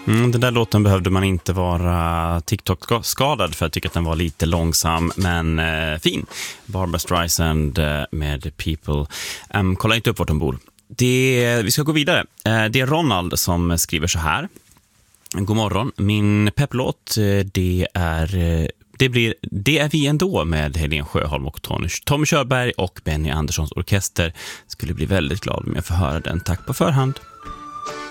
Den där låten behövde man inte vara TikTok-skadad för att tycka att den var lite långsam, men fin. Barbra Streisand med People. Kolla inte upp vart de bor. Vi ska gå vidare. Det är Ronald som skriver så här. God morgon. Min pepplåt, det är vi ändå med Helen Sjöholm och Tommy Körberg och Benny Anderssons orkester. Skulle bli väldigt glad om jag får höra den. Tack på förhand.